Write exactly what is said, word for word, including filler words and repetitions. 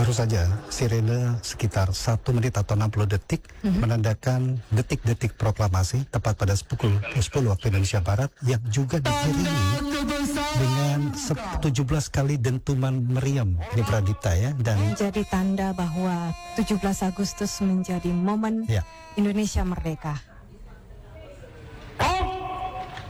Baru saja sirene sekitar satu menit atau enam puluh detik mm-hmm. menandakan detik-detik proklamasi tepat pada pukul sepuluh waktu Indonesia Barat, yang juga diiringi dengan tujuh belas kali dentuman meriam, ini Pradipta ya, dan menjadi tanda bahwa tujuh belas Agustus menjadi momen ya. Indonesia merdeka.